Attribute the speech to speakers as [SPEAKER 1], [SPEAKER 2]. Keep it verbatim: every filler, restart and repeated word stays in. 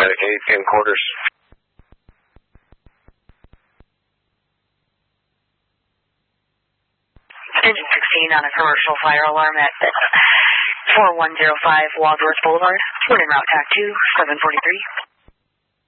[SPEAKER 1] Medic eight in quarters.
[SPEAKER 2] Engine sixteen on a commercial fire alarm at four one zero five Wadsworth Boulevard. We're in route T A C two, seven forty-three.